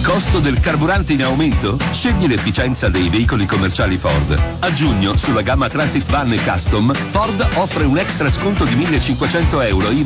Costo del carburante in aumento? Scegli l'efficienza dei veicoli commerciali Ford. A giugno, sulla gamma Transit Van e Custom, Ford offre un extra sconto di 1.500 euro in